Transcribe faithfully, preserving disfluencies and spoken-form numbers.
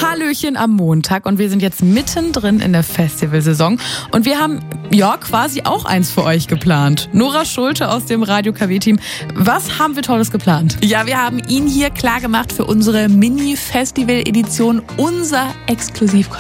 Hallöchen am Montag und wir sind jetzt mittendrin in der Festivalsaison und wir haben ja quasi auch eins für euch geplant. Nora Schulte aus dem Radio K W-Team. Was haben wir Tolles geplant? Ja, wir haben ihn hier klar gemacht für unsere Mini-Festival-Edition, unser Exklusiv